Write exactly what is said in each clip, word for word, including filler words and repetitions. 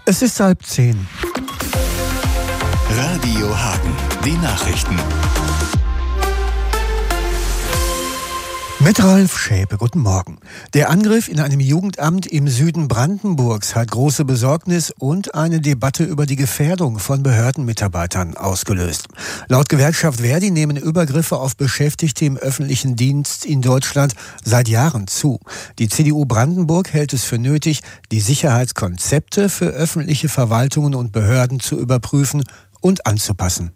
Es ist halb zehn. Radio Hagen, die Nachrichten. Mit Ralf Schäpe, guten Morgen. Der Angriff in einem Jugendamt im Süden Brandenburgs hat große Besorgnis und eine Debatte über die Gefährdung von Behördenmitarbeitern ausgelöst. Laut Gewerkschaft Verdi nehmen Übergriffe auf Beschäftigte im öffentlichen Dienst in Deutschland seit Jahren zu. Die C D U Brandenburg hält es für nötig, die Sicherheitskonzepte für öffentliche Verwaltungen und Behörden zu überprüfen und anzupassen.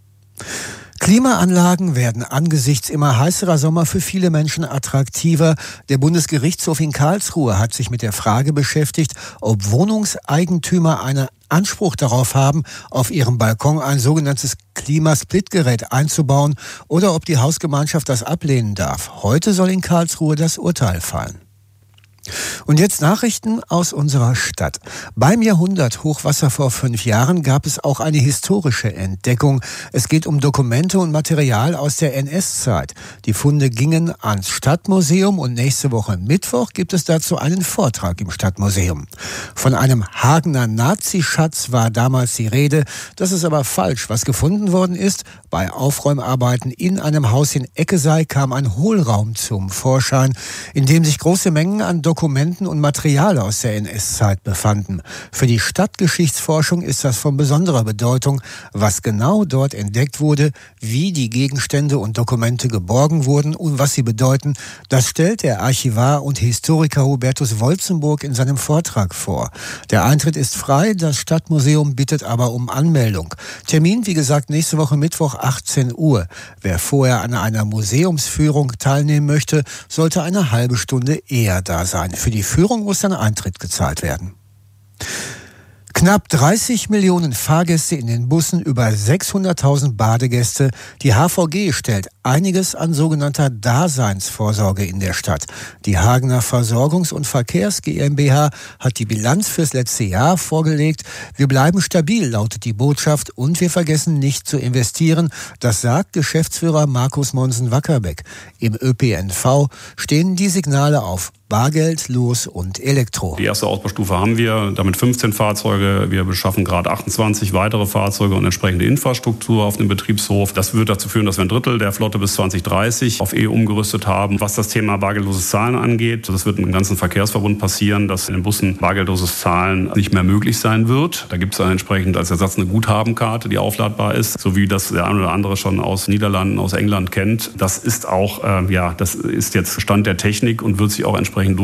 Klimaanlagen werden angesichts immer heißerer Sommer für viele Menschen attraktiver. Der Bundesgerichtshof in Karlsruhe hat sich mit der Frage beschäftigt, ob Wohnungseigentümer einen Anspruch darauf haben, auf ihrem Balkon ein sogenanntes Klimasplitgerät einzubauen oder ob die Hausgemeinschaft das ablehnen darf. Heute soll in Karlsruhe das Urteil fallen. Und jetzt Nachrichten aus unserer Stadt. Beim Jahrhundert-Hochwasser vor fünf Jahren gab es auch eine historische Entdeckung. Es geht um Dokumente und Material aus der N S-Zeit. Die Funde gingen ans Stadtmuseum und nächste Woche Mittwoch gibt es dazu einen Vortrag im Stadtmuseum. Von einem Hagener Nazischatz war damals die Rede. Das ist aber falsch. Was gefunden worden ist, bei Aufräumarbeiten in einem Haus in Eckesei kam ein Hohlraum zum Vorschein, in dem sich große Mengen an Dokumenten und Material aus der N S-Zeit befanden. Für die Stadtgeschichtsforschung ist das von besonderer Bedeutung. Was genau dort entdeckt wurde, wie die Gegenstände und Dokumente geborgen wurden und was sie bedeuten, das stellt der Archivar und Historiker Hubertus Wolzenburg in seinem Vortrag vor. Der Eintritt ist frei, das Stadtmuseum bittet aber um Anmeldung. Termin, wie gesagt, nächste Woche Mittwoch achtzehn Uhr. Wer vorher an einer Museumsführung teilnehmen möchte, sollte eine halbe Stunde eher da sein. Für die Führung muss dann Eintritt gezahlt werden. Knapp dreißig Millionen Fahrgäste in den Bussen, über sechshunderttausend Badegäste. Die H V G stellt einiges an sogenannter Daseinsvorsorge in der Stadt. Die Hagener Versorgungs- und Verkehrs GmbH hat die Bilanz fürs letzte Jahr vorgelegt. Wir bleiben stabil, lautet die Botschaft, und wir vergessen nicht zu investieren. Das sagt Geschäftsführer Markus Monsen-Wackerbeck. Im Ö P N V stehen die Signale auf Bargeld, Los und Elektro. Die erste Ausbaustufe haben wir, damit fünfzehn Fahrzeuge. Wir beschaffen gerade achtundzwanzig weitere Fahrzeuge und entsprechende Infrastruktur auf dem Betriebshof. Das wird dazu führen, dass wir ein Drittel der Flotte bis zwanzig dreißig auf E umgerüstet haben. Was das Thema bargeldloses Zahlen angeht, das wird im ganzen Verkehrsverbund passieren, dass in den Bussen bargeldloses Zahlen nicht mehr möglich sein wird. Da gibt es dann entsprechend als Ersatz eine Guthabenkarte, die aufladbar ist, so wie das der eine oder andere schon aus Niederlanden, aus England kennt. Das ist auch, äh, ja, das ist jetzt Stand der Technik und wird sich auch entsprechend